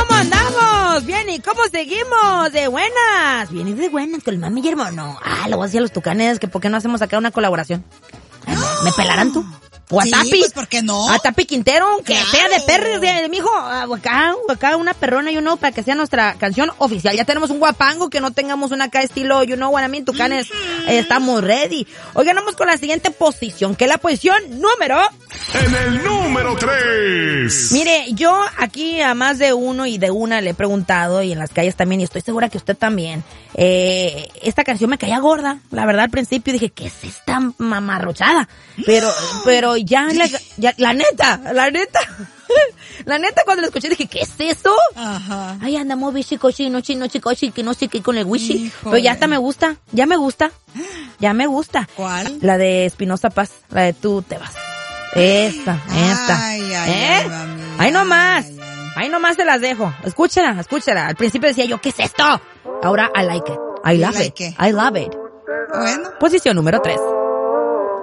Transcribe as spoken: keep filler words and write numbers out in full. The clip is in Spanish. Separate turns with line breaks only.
¿Cómo andamos? Bien, ¿y cómo seguimos? De buenas. Bien, y de buenas con el mami y hermano. Ah, le voy a decir a los tucanes que por qué no hacemos acá una colaboración. ¿Me, me pelarán tú? O a
sí,
Tapi.
Pues, ¿por qué no?
A Tapi Quintero, que
claro.
sea de perro, de, de mijo. Acá, acá una perrona y uno para que sea nuestra canción oficial. Ya tenemos un guapango, que no tengamos una acá estilo, you know what I mean, tucanes. Mm-hmm. eh, estamos ready. Oigan, vamos con la siguiente posición, que es la posición número...
En el número tres.
Mire, yo aquí a más de uno y de una le he preguntado, y en las calles también, y estoy segura que usted también, eh, esta canción me caía gorda, la verdad al principio dije, ¿qué es esta mamarrochada? Pero, pero ya, la, ya, la neta, la neta, la neta cuando la escuché dije, ¿qué es eso?
Ajá.
Ay, andamos bichi, cochi, nochi, nochi, cochi, que no sé qué con el wishi, pero ya hasta me gusta, ya me gusta, ya me gusta.
¿Cuál?
La de Espinosa Paz, la de Tú te vas. Esta, esta.
Ay, ay,
¿Eh?
ay, mami,
ahí nomás.
ay, ay.
Ahí nomás se las dejo. Escúchala, escúchala. Al principio decía yo, ¿qué es esto? Ahora, I like it. I love
like
it.
it.
I love it.
Bueno.
Posición número tres.